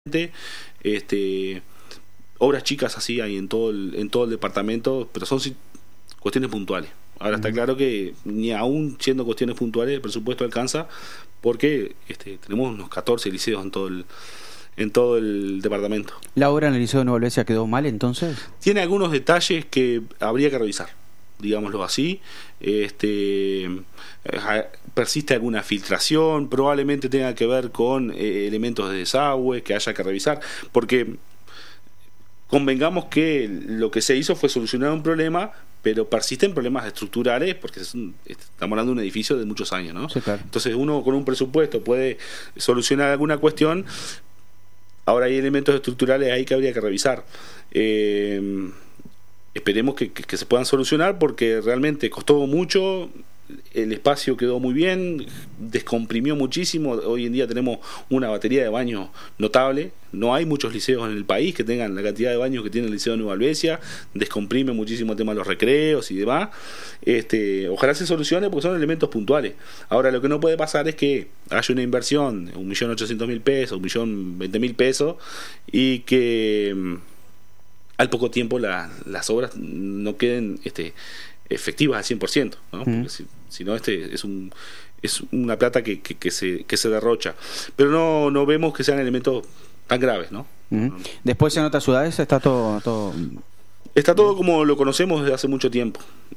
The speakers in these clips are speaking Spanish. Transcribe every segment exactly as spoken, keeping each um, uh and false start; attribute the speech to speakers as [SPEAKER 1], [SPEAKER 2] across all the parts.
[SPEAKER 1] Este, obras chicas así hay en todo el, en todo el departamento, pero son cuestiones puntuales. Ahora está claro que ni aún siendo cuestiones puntuales el presupuesto alcanza, porque este, tenemos unos catorce liceos en todo el en todo el departamento.
[SPEAKER 2] ¿La obra en el Liceo de Nueva Helvecia quedó mal entonces?
[SPEAKER 1] Tiene algunos detalles que habría que revisar, digámoslo así. Este, persiste alguna filtración, probablemente tenga que ver con eh, elementos de desagüe que haya que revisar, porque convengamos que lo que se hizo fue solucionar un problema, pero persisten problemas estructurales, porque es un, estamos hablando de un edificio de muchos años, ¿no?
[SPEAKER 2] Sí, claro.
[SPEAKER 1] Entonces uno con un presupuesto puede solucionar alguna cuestión. Ahora hay elementos estructurales ahí que habría que revisar. Eh, esperemos que, que, que se puedan solucionar, porque realmente costó mucho. El espacio quedó muy bien, descomprimió muchísimo. Hoy en día tenemos una batería de baños notable. No hay muchos liceos en el país que tengan la cantidad de baños que tiene el Liceo de Nueva Helvecia. Descomprime muchísimo el tema de los recreos y demás. Este, ojalá se solucione, porque son elementos puntuales. Ahora, lo que no puede pasar es que haya una inversión de un millón ochocientos mil pesos, un millón veinte mil pesos, y que mm, al poco tiempo la, las obras no queden este, efectivas al cien por ciento, ¿no? Porque mm. si, si no, este es un es una plata que, que, que se que se derrocha. Pero no no vemos que sean elementos tan graves, ¿no?
[SPEAKER 2] Uh-huh. Después en otras ciudades está todo, todo
[SPEAKER 1] está todo como lo conocemos desde hace mucho tiempo.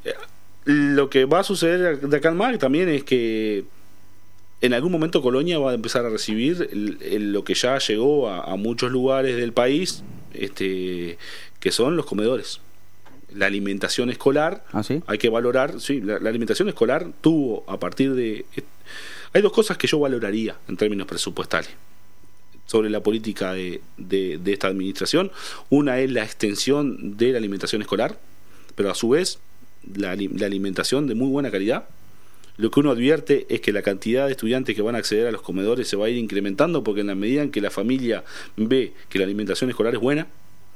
[SPEAKER 1] Lo que va a suceder de acá en más también es que en algún momento Colonia va a empezar a recibir el, el, lo que ya llegó a, a muchos lugares del país, este, que son los comedores. La alimentación escolar,
[SPEAKER 2] ¿Ah, sí?
[SPEAKER 1] Hay que valorar, sí, la, la alimentación escolar tuvo a partir de... Hay dos cosas que yo valoraría en términos presupuestales sobre la política de, de, de esta administración. Una es la extensión de la alimentación escolar, pero a su vez la, la alimentación de muy buena calidad. Lo que uno advierte es que la cantidad de estudiantes que van a acceder a los comedores se va a ir incrementando, porque en la medida en que la familia ve que la alimentación escolar es buena,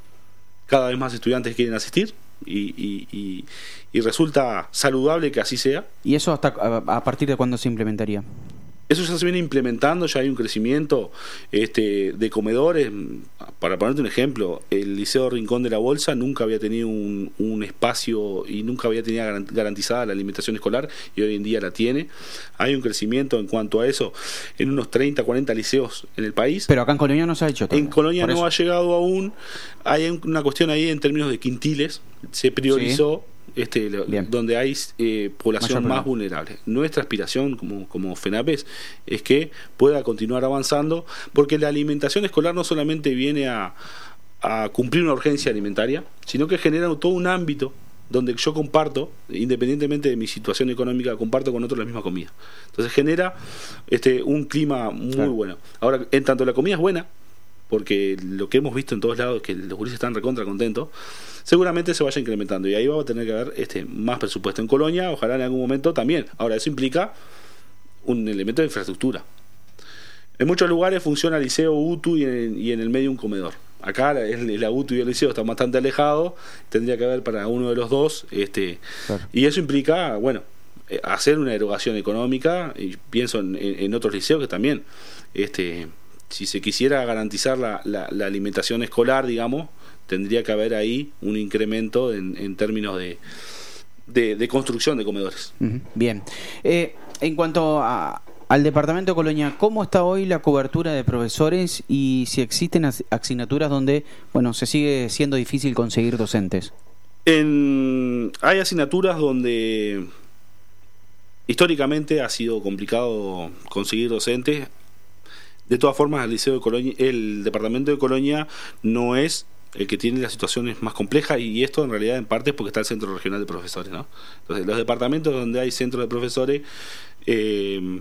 [SPEAKER 1] cada vez más estudiantes quieren asistir. Y, y, y, y resulta saludable que así sea.
[SPEAKER 2] ¿Y eso hasta a, a partir de cuándo se implementaría?
[SPEAKER 1] Eso ya se viene implementando, ya hay un crecimiento este, de comedores. Para ponerte un ejemplo, el Liceo Rincón de la Bolsa nunca había tenido un, un espacio y nunca había tenido garantizada la alimentación escolar, y hoy en día la tiene. Hay un crecimiento en cuanto a eso en unos treinta, cuarenta liceos en el país.
[SPEAKER 2] Pero acá en Colonia no se ha hecho todo.
[SPEAKER 1] En Colonia no ha llegado aún. Hay una cuestión ahí en términos de quintiles. Se priorizó. Sí. Este, lo, donde hay eh, población más vulnerable. Nuestra aspiración como, como FENAPES es que pueda continuar avanzando, porque la alimentación escolar no solamente viene a, a cumplir una urgencia alimentaria, sino que genera todo un ámbito donde yo comparto, independientemente de mi situación económica, comparto con otros la misma comida. Entonces genera este, un clima muy claro. bueno. Ahora, en tanto la comida es buena, porque lo que hemos visto en todos lados es que los gurises están recontra contentos, seguramente se vaya incrementando, y ahí va a tener que haber este, más presupuesto en Colonia, ojalá en algún momento también. Ahora, eso implica un elemento de infraestructura. En muchos lugares funciona liceo, U T U y en, y en el medio un comedor. Acá la, la U T U y el liceo están bastante alejados, tendría que haber para uno de los dos, este, claro. y eso implica, bueno, hacer una erogación económica, y pienso en, en, en otros liceos que también, este si se quisiera garantizar la, la, la alimentación escolar, digamos, tendría que haber ahí un incremento en, en términos de, de, de construcción de comedores.
[SPEAKER 2] Uh-huh. Bien. Eh, en cuanto a, al departamento de Colonia, ¿cómo está hoy la cobertura de profesores y si existen as- asignaturas donde, bueno, se sigue siendo difícil conseguir docentes?
[SPEAKER 1] En, hay asignaturas donde históricamente ha sido complicado conseguir docentes. De todas formas, el Liceo de Colonia, el departamento de Colonia no es el que tiene las situaciones más complejas, y esto en realidad en parte es porque está el Centro Regional de Profesores, ¿no? Entonces, los departamentos donde hay centros de profesores eh,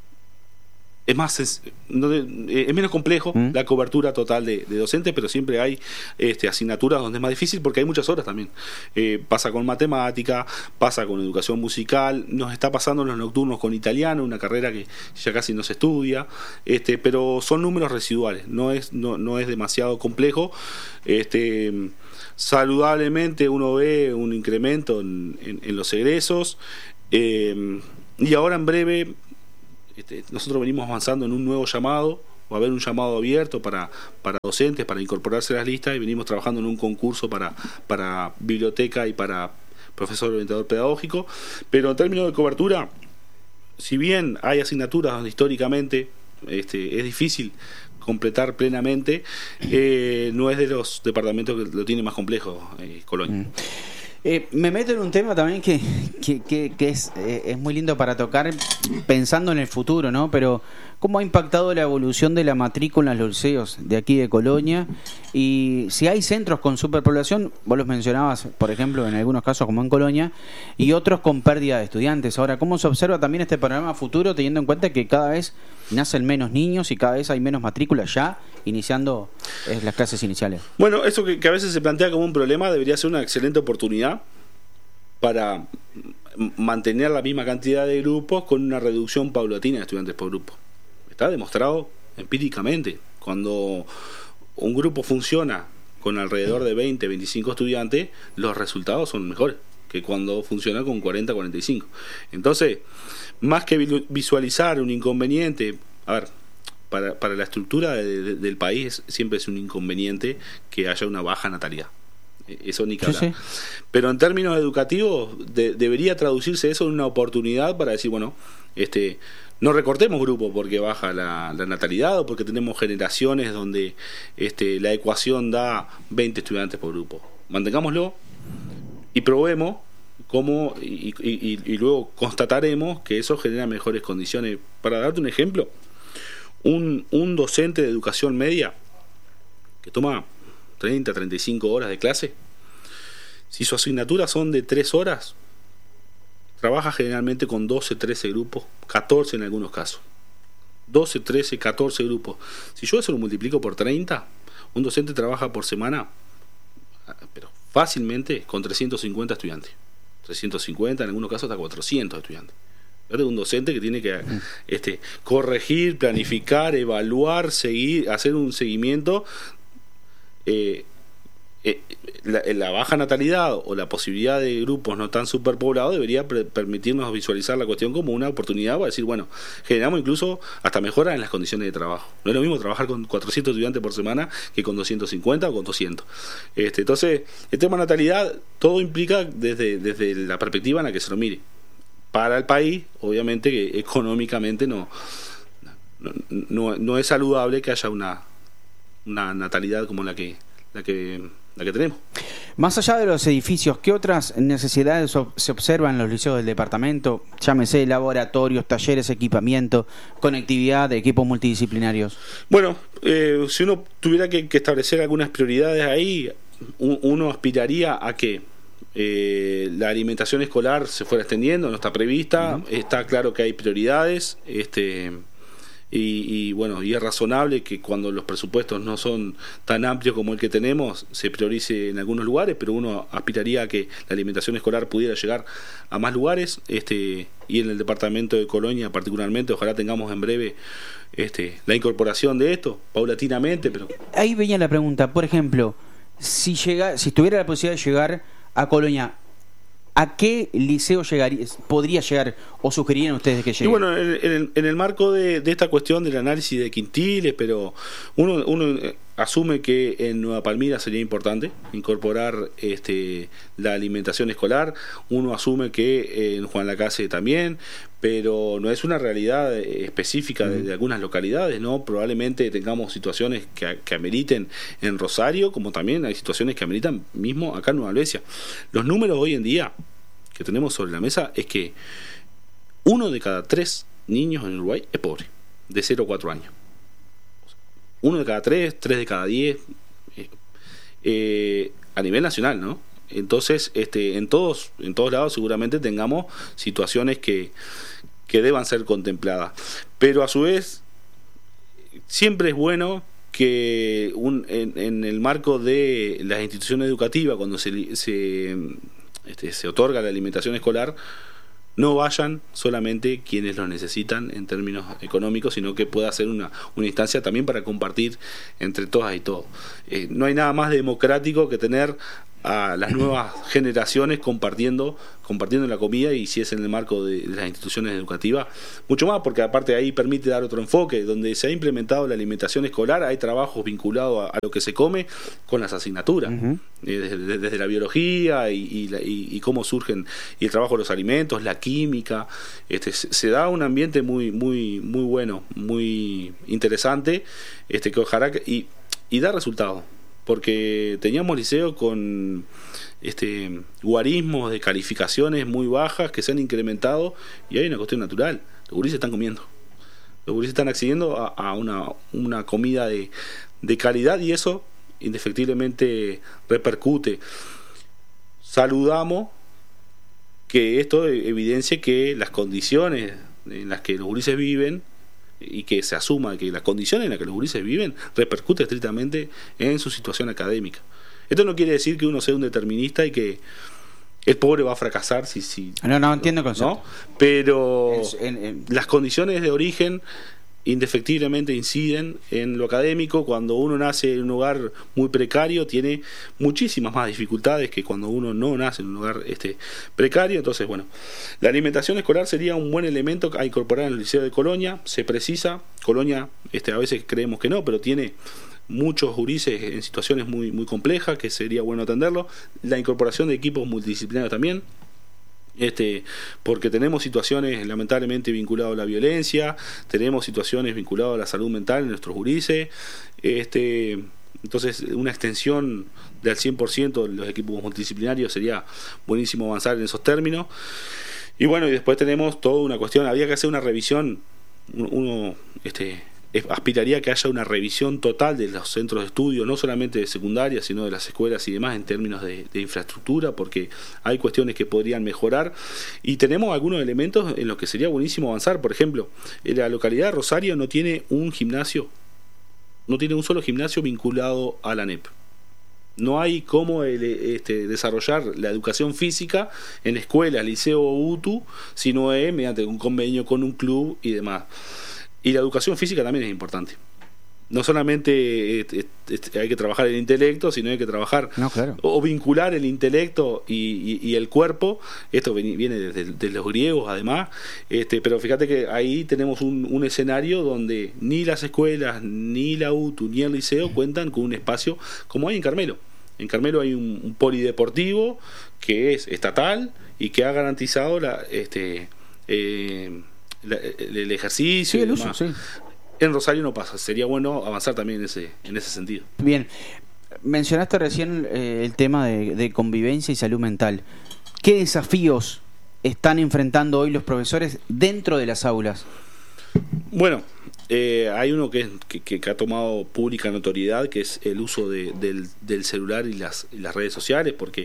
[SPEAKER 1] es más es, no, es menos complejo ¿Mm? la cobertura total de, de docentes, pero siempre hay este, asignaturas donde es más difícil porque hay muchas horas también. Eh, pasa con matemática, pasa con educación musical, nos está pasando en los nocturnos con italiano, una carrera que ya casi no se estudia, este, pero son números residuales, no es, no, no es demasiado complejo. Este, saludablemente uno ve un incremento en, en, en los egresos, eh, y ahora en breve Este, nosotros venimos avanzando en un nuevo llamado va a haber un llamado abierto para, para docentes, para incorporarse a las listas, y venimos trabajando en un concurso para, para biblioteca y para profesor orientador pedagógico. Pero en términos de cobertura, si bien hay asignaturas donde históricamente este, es difícil completar plenamente, eh, no es de los departamentos que lo tiene más complejo, eh, Colonia.
[SPEAKER 2] Mm. Eh, me meto en un tema también que, que, que, que es, eh, es muy lindo para tocar pensando en el futuro, ¿no? Pero ¿cómo ha impactado la evolución de la matrícula en los liceos de aquí de Colonia? Y si hay centros con superpoblación, vos los mencionabas, por ejemplo, en algunos casos como en Colonia, y otros con pérdida de estudiantes. Ahora, ¿cómo se observa también este panorama futuro, teniendo en cuenta que cada vez nacen menos niños y cada vez hay menos matrículas ya iniciando eh, las clases iniciales?
[SPEAKER 1] Bueno, eso que, que a veces se plantea como un problema debería ser una excelente oportunidad para mantener la misma cantidad de grupos con una reducción paulatina de estudiantes por grupo. Está demostrado empíricamente. Cuando un grupo funciona con alrededor de veinte, veinticinco estudiantes, los resultados son mejores que cuando funciona con cuarenta, cuarenta y cinco. Entonces, más que visualizar un inconveniente, a ver, para, para la estructura de, de, del país siempre es un inconveniente que haya una baja natalidad. Eso ni que hablar. Sí, sí. Pero en términos educativos de, debería traducirse eso en una oportunidad para decir, bueno, este no recortemos grupos porque baja la, la natalidad o porque tenemos generaciones donde este la ecuación da veinte estudiantes por grupo. Mantengámoslo y probemos cómo y, y, y luego constataremos que eso genera mejores condiciones. Para darte un ejemplo, un, un docente de educación media que toma treinta, treinta y cinco horas de clase, si su asignatura son de tres horas, trabaja generalmente con doce, trece grupos, catorce en algunos casos. doce, trece, catorce grupos. Si yo eso lo multiplico por treinta, un docente trabaja por semana, pero fácilmente con trescientos cincuenta estudiantes. trescientos cincuenta, en algunos casos hasta cuatrocientos estudiantes. Es un docente que tiene que este, corregir, planificar, evaluar, seguir, hacer un seguimiento. Eh, eh, la, la baja natalidad o la posibilidad de grupos no tan superpoblados debería pre- permitirnos visualizar la cuestión como una oportunidad para decir, bueno, generamos incluso hasta mejoras en las condiciones de trabajo. No es lo mismo trabajar con cuatrocientos estudiantes por semana que con doscientos cincuenta o con doscientos. Este, entonces, el tema natalidad, todo implica desde, desde la perspectiva en la que se lo mire. Para el país, obviamente, que económicamente no, no, no, no es saludable que haya una una natalidad como la que la que la que tenemos.
[SPEAKER 2] Más allá de los edificios, ¿qué otras necesidades se observan en los liceos del departamento? Llámese laboratorios, talleres, equipamiento, conectividad, equipos multidisciplinarios.
[SPEAKER 1] Bueno, eh, si uno tuviera que, que establecer algunas prioridades ahí, uno aspiraría a que eh, la alimentación escolar se fuera extendiendo, no está prevista, uh-huh. Está claro que hay prioridades, este Y, y bueno, y es razonable que cuando los presupuestos no son tan amplios como el que tenemos, se priorice en algunos lugares, pero uno aspiraría a que la alimentación escolar pudiera llegar a más lugares, este y en el departamento de Colonia particularmente, ojalá tengamos en breve este la incorporación de esto, paulatinamente. Pero
[SPEAKER 2] ahí venía la pregunta, por ejemplo, si llega, si tuviera la posibilidad de llegar a Colonia, ¿a qué liceo llegaría, podría llegar o sugerirían ustedes que llegue?
[SPEAKER 1] Y bueno, en, en, el, en el marco de, de esta cuestión del análisis de quintiles, pero uno, uno asume que en Nueva Palmira sería importante incorporar este, la alimentación escolar, uno asume que en Juan Lacase también, pero no es una realidad específica de, de algunas localidades, ¿no? Probablemente tengamos situaciones que, que ameriten en Rosario, como también hay situaciones que ameritan mismo acá en Nueva Albesia. Los números hoy en día que tenemos sobre la mesa es que uno de cada tres niños en Uruguay es pobre, de cero a cuatro años. Uno de cada tres, tres de cada diez, eh, eh, a nivel nacional, ¿no? Entonces, este, en todos, en todos lados seguramente tengamos situaciones que, que deban ser contempladas. Pero a su vez, siempre es bueno que un, en, en el marco de las instituciones educativas, cuando se, se, este, se otorga la alimentación escolar, no vayan solamente quienes lo necesitan en términos económicos, sino que pueda ser una, una instancia también para compartir entre todas y todos. Eh, no hay nada más democrático que tener a las nuevas generaciones compartiendo compartiendo la comida, y si es en el marco de, de las instituciones educativas, mucho más, porque aparte ahí permite dar otro enfoque. Donde se ha implementado la alimentación escolar, hay trabajos vinculados a, a lo que se come con las asignaturas, uh-huh. eh, desde, desde la biología y, y, la, y, y cómo surgen, y el trabajo de los alimentos, la química. Este, se, se da un ambiente muy muy muy bueno, muy interesante, este que ojalá que, y, y da resultados. Porque teníamos liceo con este guarismos de calificaciones muy bajas que se han incrementado, y hay una cuestión natural: los gurises están comiendo, los gurises están accediendo a, a una, una comida de, de calidad, y eso indefectiblemente repercute. Saludamos que esto evidencie que las condiciones en las que los gurises viven, y que se asuma que las condiciones en las que los gurises viven repercute estrictamente en su situación académica. Esto no quiere decir que uno sea un determinista y que el pobre va a fracasar si... si
[SPEAKER 2] no, no entiendo el concepto.
[SPEAKER 1] ¿no? Pero
[SPEAKER 2] es, en, en...
[SPEAKER 1] las condiciones de origen indefectiblemente inciden en lo académico. Cuando uno nace en un hogar muy precario, tiene muchísimas más dificultades que cuando uno no nace en un hogar este precario. Entonces, bueno, la alimentación escolar sería un buen elemento a incorporar en el Liceo de Colonia. Se precisa. Colonia, este, a veces creemos que no, pero tiene muchos gurises en situaciones muy, muy complejas, que sería bueno atenderlo. La incorporación de equipos multidisciplinarios también, Este, porque tenemos situaciones lamentablemente vinculadas a la violencia, tenemos situaciones vinculadas a la salud mental en nuestros gurises. Este, entonces, una extensión del cien por ciento de los equipos multidisciplinarios sería buenísimo avanzar en esos términos. Y bueno, y después tenemos toda una cuestión, había que hacer una revisión, uno este aspiraría a que haya una revisión total de los centros de estudio, no solamente de secundaria, sino de las escuelas y demás, en términos de, de infraestructura, porque hay cuestiones que podrían mejorar, y tenemos algunos elementos en los que sería buenísimo avanzar. Por ejemplo, en la localidad de Rosario no tiene un gimnasio, no tiene un solo gimnasio vinculado a la A N E P. No hay cómo el, este, desarrollar la educación física en escuelas, liceo o U T U, sino es mediante un convenio con un club y demás. Y la educación física también es importante. No solamente eh, eh, hay que trabajar el intelecto, sino hay que trabajar
[SPEAKER 2] no, claro.
[SPEAKER 1] o, o vincular el intelecto y, y, y el cuerpo. Esto viene desde de los griegos, además. Este, pero fíjate que ahí tenemos un, un escenario donde ni las escuelas, ni la U T U, ni el liceo cuentan con un espacio como hay en Carmelo. En Carmelo hay un, un polideportivo que es estatal y que ha garantizado la... este eh, La, el ejercicio,
[SPEAKER 2] sí, el uso, sí.
[SPEAKER 1] En Rosario no pasa. Sería bueno avanzar también en ese en ese sentido.
[SPEAKER 2] Bien, mencionaste recién eh, el tema de, de convivencia y salud mental. ¿Qué desafíos están enfrentando hoy los profesores dentro de las aulas?
[SPEAKER 1] Bueno, eh, hay uno que, que, que ha tomado pública notoriedad, que es el uso de, del, del celular y las, y las redes sociales, porque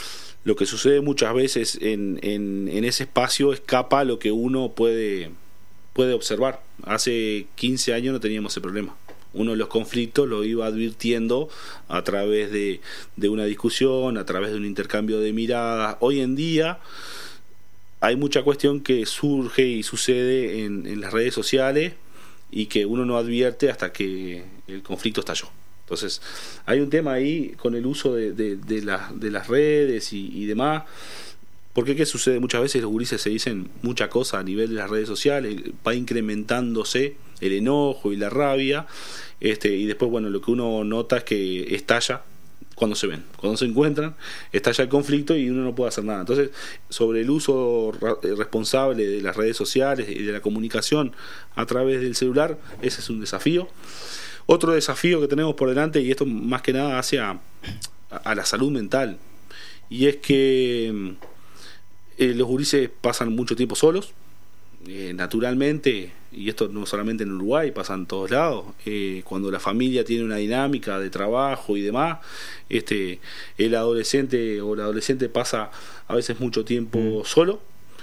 [SPEAKER 1] lo que sucede muchas veces en, en, en ese espacio escapa a lo que uno puede, puede observar. Hace quince años no teníamos ese problema. Uno de los conflictos lo iba advirtiendo a través de, de una discusión, a través de un intercambio de miradas. Hoy en día hay mucha cuestión que surge y sucede en, en las redes sociales y que uno no advierte hasta que el conflicto estalló. Entonces, hay un tema ahí con el uso de, de, de, la, de las redes y, y demás. Porque ¿qué sucede? Muchas veces los gurises se dicen mucha cosa a nivel de las redes sociales, va incrementándose el enojo y la rabia, este, y después, bueno, lo que uno nota es que estalla cuando se ven, cuando se encuentran, estalla el conflicto y uno no puede hacer nada. Entonces, sobre el uso responsable de las redes sociales y de la comunicación a través del celular, ese es un desafío. Otro desafío que tenemos por delante, y esto más que nada hacia a, a la salud mental, y es que eh, los gurises pasan mucho tiempo solos, eh, naturalmente, y esto no solamente en Uruguay, pasa en todos lados. Eh, cuando la familia tiene una dinámica de trabajo y demás, este, el adolescente o la adolescente pasa a veces mucho tiempo mm. solo,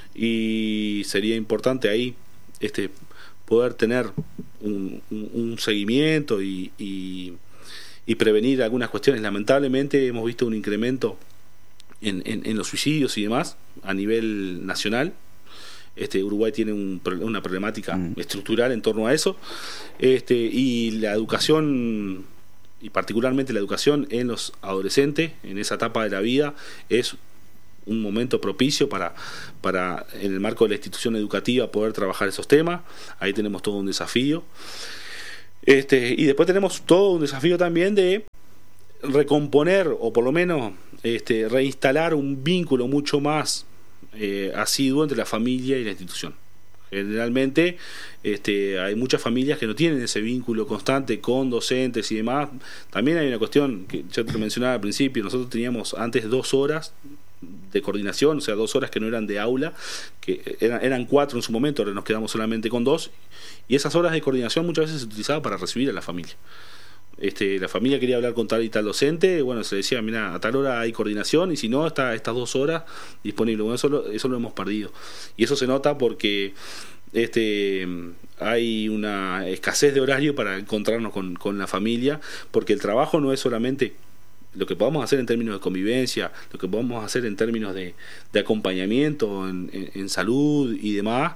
[SPEAKER 1] y sería importante ahí este poder tener un, un, un seguimiento y, y, y prevenir algunas cuestiones. Lamentablemente hemos visto un incremento en, en, en los suicidios y demás a nivel nacional. Este, Uruguay tiene un, una problemática mm. estructural en torno a eso, este, y la educación y particularmente la educación en los adolescentes, en esa etapa de la vida, es un momento propicio para, para en el marco de la institución educativa poder trabajar esos temas. Ahí tenemos todo un desafío. Este, y después tenemos todo un desafío también de recomponer o por lo menos este, reinstalar un vínculo mucho más eh, asiduo entre la familia y la institución. Generalmente este, hay muchas familias que no tienen ese vínculo constante con docentes y demás. También hay una cuestión que ya te lo mencionaba al principio. Nosotros teníamos antes dos horas de coordinación, o sea, dos horas que no eran de aula, que eran, eran cuatro en su momento, ahora nos quedamos solamente con dos, y esas horas de coordinación muchas veces se utilizaban para recibir a la familia. Este, la familia quería hablar con tal y tal docente, bueno, se decía, mira, a tal hora hay coordinación, y si no, está estas dos horas disponibles. Bueno, eso lo, eso lo hemos perdido, y eso se nota porque este hay una escasez de horario para encontrarnos con, con la familia, porque el trabajo no es solamente lo que podamos hacer en términos de convivencia, lo que podamos hacer en términos de, de acompañamiento en, en, en salud y demás.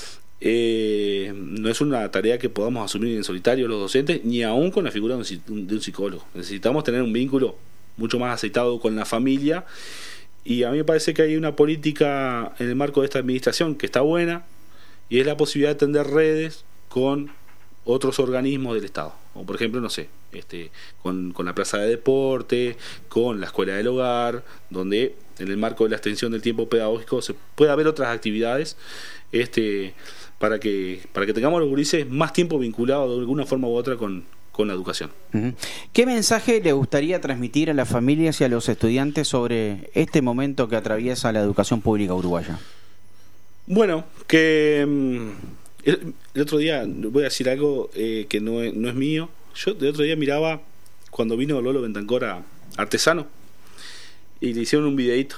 [SPEAKER 1] Eh, no es una tarea que podamos asumir en solitario los docentes, ni aún con la figura de un, de un psicólogo. Necesitamos tener un vínculo mucho más aceitado con la familia, y a mí me parece que hay una política en el marco de esta administración que está buena, y es la posibilidad de tender redes con otros organismos del Estado, o por ejemplo, no sé, este, con, con la plaza de deporte, con la escuela del hogar, donde en el marco de la extensión del tiempo pedagógico se puede haber otras actividades este, para que para que tengamos los gurises más tiempo vinculados de alguna forma u otra con, con la educación.
[SPEAKER 2] Uh-huh. ¿Qué mensaje le gustaría transmitir a las familias y a los estudiantes sobre este momento que atraviesa la educación pública uruguaya?
[SPEAKER 1] Bueno, que el, el otro día voy a decir algo eh, que no es, no es mío. Yo el otro día miraba cuando vino Lolo Bentancor a Artesano y le hicieron un videíto,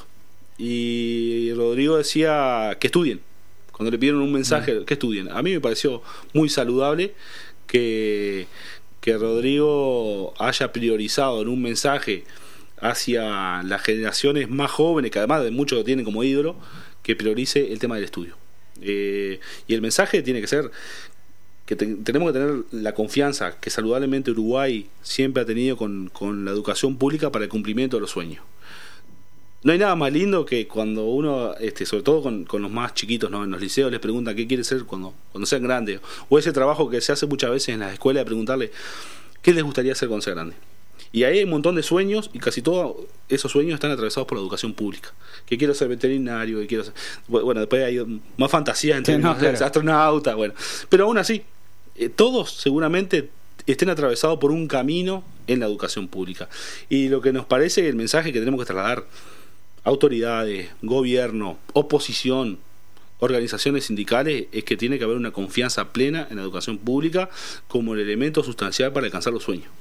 [SPEAKER 1] y Rodrigo decía que estudien. Cuando le pidieron un mensaje, uh-huh, que estudien. A mí me pareció muy saludable que, que Rodrigo haya priorizado en un mensaje hacia las generaciones más jóvenes, que además de muchos lo tienen como ídolo, que priorice el tema del estudio. Eh, y el mensaje tiene que ser que te, tenemos que tener la confianza que saludablemente Uruguay siempre ha tenido con, con la educación pública para el cumplimiento de los sueños. No hay nada más lindo que cuando uno, este, sobre todo con, con los más chiquitos, ¿no?, en los liceos, les pregunta qué quiere ser cuando, cuando sean grandes, o ese trabajo que se hace muchas veces en las escuelas de preguntarle qué les gustaría hacer cuando sean grandes. Y ahí hay un montón de sueños, y casi todos esos sueños están atravesados por la educación pública. Que quiero ser veterinario, que quiero ser... Bueno, después hay más fantasías entre sí, no, claro, astronautas, bueno. Pero aún así, eh, todos seguramente estén atravesados por un camino en la educación pública. Y lo que nos parece, el mensaje que tenemos que trasladar, autoridades, gobierno, oposición, organizaciones sindicales, es que tiene que haber una confianza plena en la educación pública como el elemento sustancial para alcanzar los sueños.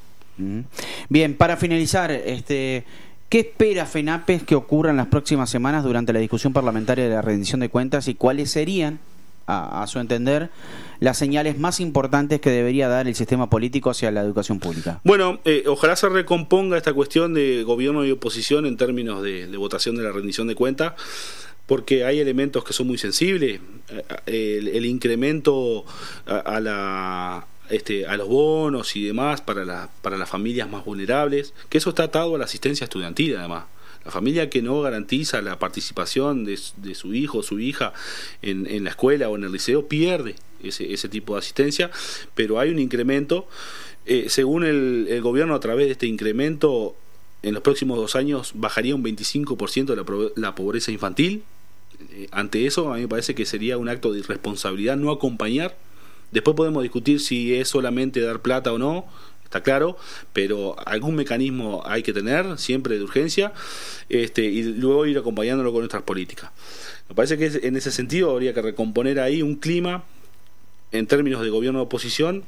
[SPEAKER 2] Bien, para finalizar, este, ¿qué espera FENAPES que ocurra en las próximas semanas durante la discusión parlamentaria de la rendición de cuentas, y cuáles serían, a, a su entender, las señales más importantes que debería dar el sistema político hacia la educación pública?
[SPEAKER 1] Bueno, eh, ojalá se recomponga esta cuestión de gobierno y oposición en términos de, de votación de la rendición de cuentas, porque hay elementos que son muy sensibles. El, el incremento a, a la... Este, a los bonos y demás para, la, para las familias más vulnerables, que eso está atado a la asistencia estudiantil. Además, la familia que no garantiza la participación de, de su hijo o su hija en, en la escuela o en el liceo pierde ese, ese tipo de asistencia, pero hay un incremento. Eh, según el, el gobierno, a través de este incremento, en los próximos dos años bajaría un veinticinco por ciento de la, la pobreza infantil. Eh, ante eso, a mí me parece que sería un acto de irresponsabilidad no acompañar. Después podemos discutir si es solamente dar plata o no, está claro, pero algún mecanismo hay que tener, siempre de urgencia, este, y luego ir acompañándolo con nuestras políticas. Me parece que en ese sentido habría que recomponer ahí un clima en términos de gobierno de oposición.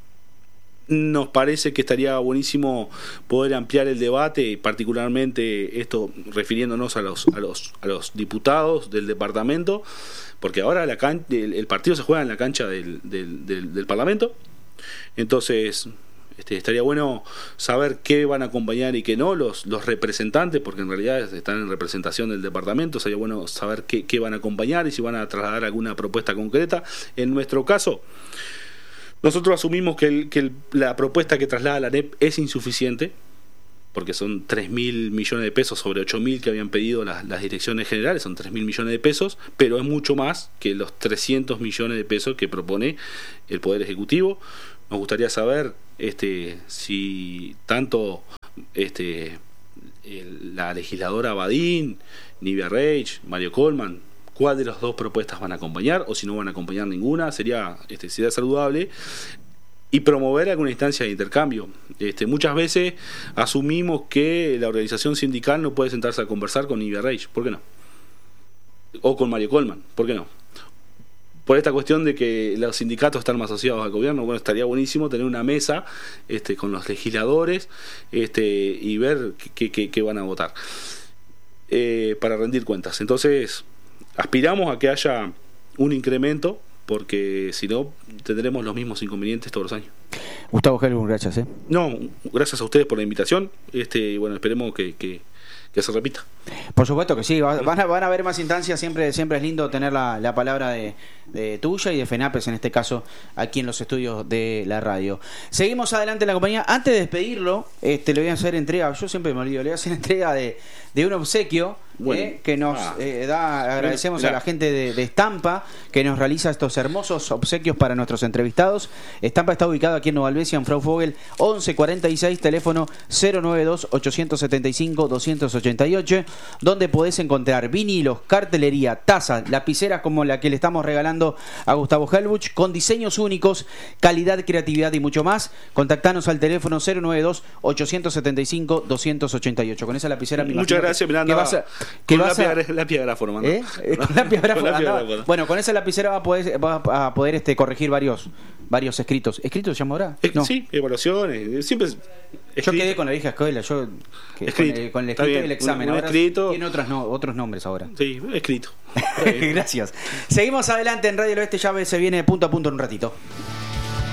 [SPEAKER 1] Nos parece que estaría buenísimo poder ampliar el debate, particularmente esto refiriéndonos a los a los a los diputados del departamento, porque ahora la can- el, el partido se juega en la cancha del, del, del, del Parlamento. Entonces este, estaría bueno saber qué van a acompañar y qué no los, los representantes, porque en realidad están en representación del departamento. Sería bueno saber qué, qué van a acompañar y si van a trasladar alguna propuesta concreta. En nuestro caso, Nosotros asumimos que, el, que el, la propuesta que traslada la A N E P es insuficiente, porque son tres mil millones de pesos sobre ocho mil que habían pedido las, las direcciones generales, son tres mil millones de pesos, pero es mucho más que los trescientos millones de pesos que propone el Poder Ejecutivo. Nos gustaría saber este, si tanto este, el, la legisladora Badín, Nivia Reich, Mario Colman, cuál de las dos propuestas van a acompañar, o si no van a acompañar ninguna, sería, este, sería saludable. Y promover alguna instancia de intercambio. Este, muchas veces asumimos que la organización sindical no puede sentarse a conversar con Nivia Reich. ¿Por qué no? O con Mario Colman. ¿Por qué no? Por esta cuestión de que los sindicatos están más asociados al gobierno. Bueno, estaría buenísimo tener una mesa este, con los legisladores este, y ver qué, qué, qué van a votar eh, para rendir cuentas. Entonces, aspiramos a que haya un incremento, porque si no tendremos los mismos inconvenientes todos los años.
[SPEAKER 2] Gustavo Helbus, gracias. ¿eh?
[SPEAKER 1] No, gracias a ustedes por la invitación. Este, bueno, esperemos que, que, que se repita.
[SPEAKER 2] Por supuesto que sí, van a, van a haber más instancias, siempre, siempre es lindo tener la, la palabra de, de tuya y de FENAPES, en este caso, aquí en los estudios de la radio. Seguimos adelante en la compañía. Antes de despedirlo, este, le voy a hacer entrega, yo siempre me olvido, le voy a hacer entrega de, de un obsequio. Bueno, eh, que nos ah, eh, da, agradecemos la, a la gente de, de Estampa que nos realiza estos hermosos obsequios para nuestros entrevistados. Estampa está ubicado aquí en Nueva Albesia, en Frau Vogel once cuarenta y seis, teléfono cero nueve dos, ocho siete cinco, dos ocho ocho, donde podés encontrar vinilos, cartelería, tazas, lapiceras como la que le estamos regalando a Gustavo Helbus, con diseños únicos, calidad, creatividad y mucho más. Contactanos al teléfono cero nueve dos, ocho siete cinco, dos ocho ocho. Con esa lapicera me
[SPEAKER 1] Muchas gracias,
[SPEAKER 2] que,
[SPEAKER 1] Miranda.
[SPEAKER 2] que vas a,
[SPEAKER 1] que con vas la, a... la piedráfora, mano.
[SPEAKER 2] ¿Eh? Con la piedráfora. Bueno, con esa lapicera va a poder, va a poder este, corregir varios varios escritos. ¿Escritos se llama ahora?
[SPEAKER 1] No. Sí, evaluaciones. Siempre es
[SPEAKER 2] yo quedé con la vieja escuela, yo que
[SPEAKER 1] escrito.
[SPEAKER 2] Con el, con el escrito y el examen.
[SPEAKER 1] Un, un
[SPEAKER 2] ahora
[SPEAKER 1] escrito.
[SPEAKER 2] Tiene otros, no, otros nombres ahora.
[SPEAKER 1] Sí, escrito.
[SPEAKER 2] Gracias. Seguimos adelante en Radio del Oeste, ya se viene punto a punto en un ratito.